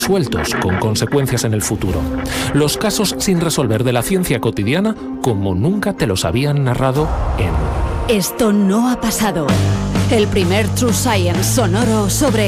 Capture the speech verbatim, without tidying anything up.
sueltos con consecuencias en el futuro. Los casos sin resolver de la ciencia cotidiana como nunca te los habían narrado en Esto no ha pasado. El primer True Science sonoro sobre